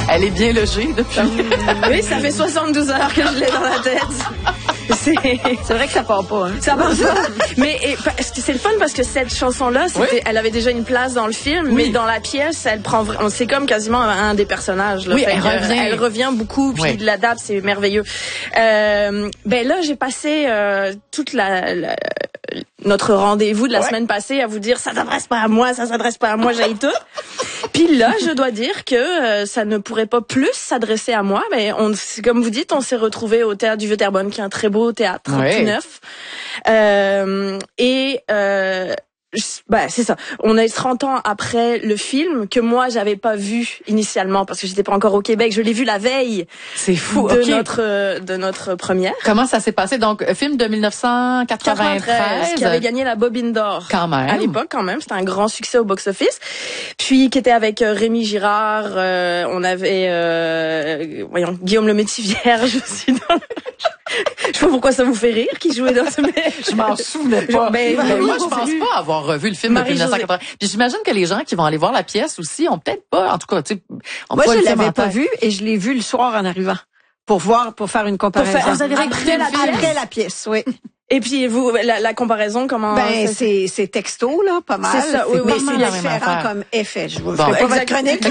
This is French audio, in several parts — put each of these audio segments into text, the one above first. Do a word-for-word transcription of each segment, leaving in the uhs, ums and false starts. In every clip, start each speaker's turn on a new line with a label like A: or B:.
A: Elle est bien logée depuis.
B: Oui, ça fait soixante-douze heures que je l'ai dans la tête. C'est,
C: c'est vrai que ça part pas, hein.
B: Ça part pas. Mais et, c'est le fun parce que cette chanson-là, c'était, oui. elle avait déjà une place dans le film, oui. mais dans la pièce, elle prend vraiment, c'est comme quasiment un des personnages. Là.
A: Oui,
B: fait
A: elle revient.
B: Elle revient beaucoup, puis
A: oui.
B: de l'adapte, c'est merveilleux. Euh, ben là, j'ai passé euh, toute la, la notre rendez-vous de la ouais. semaine passée à vous dire ça s'adresse pas à moi, ça s'adresse pas à moi, j'ai tout. Puis là, je dois dire que euh, ça ne pourrait pas plus s'adresser à moi, mais on, comme vous dites, on s'est retrouvés au théâtre du Vieux Terrebonne, qui est un très beau théâtre,
A: ouais.
B: tout neuf. Euh, et euh, ben c'est ça. On est trente ans après le film que moi j'avais pas vu initialement parce que j'étais pas encore au Québec. Je l'ai vu la veille.
A: C'est fou.
B: De
A: okay.
B: notre de notre première.
A: Comment ça s'est passé? Donc film de mille neuf cent quatre-vingt-treize
B: qui avait gagné la Bobine d'Or.
A: Quand même.
B: À l'époque quand même, c'était un grand succès au box-office. Puis qui était avec euh, Rémi Girard. Euh, on avait euh, voyons Guillaume le Métis-Vierge aussi dans le... Je sais pas pourquoi ça vous fait rire qui jouait dans ce
A: Je m'en souvenais pas.
B: Ben,
A: ben, moi, je pense pas avoir revu le film
B: Marie
A: de dix-neuf cent quatre-vingts. Puis j'imagine que les gens qui vont aller voir la pièce aussi ont peut-être pas, en tout cas, tu sais,
C: moi je l'avais pas vu et je l'ai vu le soir en arrivant pour voir, pour faire une comparaison.
B: Pour faire, vous avez
C: après,
B: la pièce.
C: après la pièce, oui.
B: Et puis vous la, la comparaison comment
C: Ben c'est c'est texto là pas mal.
B: C'est ça, oui,
C: mais
B: oui,
C: c'est différent comme effet. Je vous bon, ferai pas votre chronique.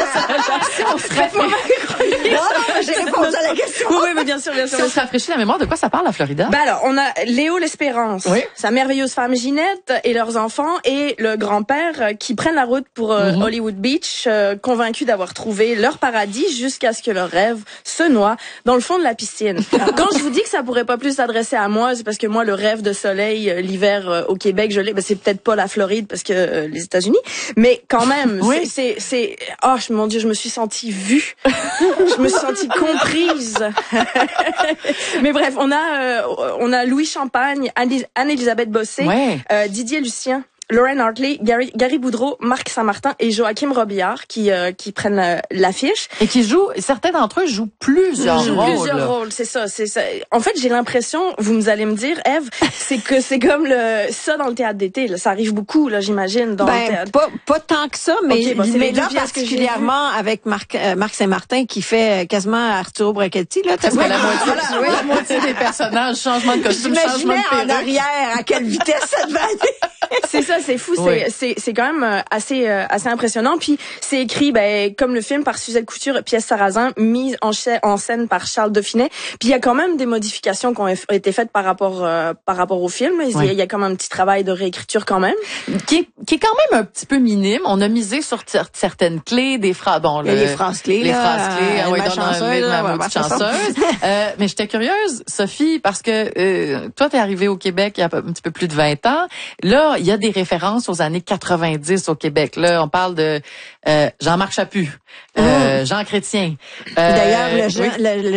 B: On se fait
C: non, j'ai répondu à la question.
B: Oui, oui, mais bien sûr, bien sûr.
A: Si on se rafraîchit la mémoire, de quoi ça parle à Florida?
B: Ben alors, on a Léo l'Espérance,
A: oui.
B: sa merveilleuse femme Ginette et leurs enfants et le grand-père qui prennent la route pour euh, mm-hmm. Hollywood Beach, euh, convaincus d'avoir trouvé leur paradis jusqu'à ce que leur rêve se noie dans le fond de la piscine. Quand je vous dis que ça pourrait pas plus s'adresser à moi, c'est parce que moi, le rêve de soleil, euh, l'hiver euh, au Québec, je l'ai. Ben, c'est peut-être pas la Floride parce que euh, les États-Unis, mais quand même, oui. c'est, c'est, oh mon Dieu, je me suis sentie vue, je me suis sentie comprise. Mais bref, on a, euh, on a Louis Champagne, Anne-Élisabeth Bossé,
A: ouais.
B: euh, Didier Lucien, Lorraine Hartley, Gary, Gary Boudreau, Marc Saint-Martin et Joachim Robillard qui euh, qui prennent euh, l'affiche
A: et qui jouent. Certains d'entre eux jouent plusieurs
B: jouent
A: rôles.
B: Plusieurs rôles, c'est ça, c'est ça. En fait, j'ai l'impression, vous nous allez me dire, Ève, c'est que c'est comme le ça dans le théâtre d'été. Là. Ça arrive beaucoup, là, j'imagine, dans
C: ben,
B: le théâtre.
C: Pas pas tant que ça, mais
B: okay, bon,
C: mais là particulièrement avec Marc euh, Marc Saint-Martin qui fait quasiment Arturo Brachetti là.
A: Parce que la moitié, voilà, oui. la moitié des personnages, changement de costume, changement de perruque.
C: En arrière, à quelle vitesse ça devait aller.
B: C'est ça, c'est fou, oui. c'est c'est c'est quand même assez euh, assez impressionnant. Puis c'est écrit ben comme le film par Suzette Couture, pièce Sarrazin, mise en, ch- en scène par Charles Dauphinet. Puis il y a quand même des modifications qui ont été faites par rapport euh, par rapport au film. Il oui. y, y a quand même un petit travail de réécriture quand même,
A: qui est, qui est quand même un petit peu minime. On a misé sur t- certaines clés, des phrases, bon le,
C: les phrases clés,
A: les
C: là,
A: phrases clés,
C: euh,
A: ouais,
C: ma
A: dans
C: chanceuse,
A: ma
C: ouais,
A: maudite chanceuse. euh, mais j'étais curieuse, Sophie, parce que euh, toi t'es arrivée au Québec il y a un petit peu plus de vingt ans. Là, il y a des références aux années quatre-vingt-dix au Québec. Là, on parle de euh, Jean-Marc Chaput, euh, mmh. Jean Chrétien.
C: Euh, D'ailleurs, le, oui. le, le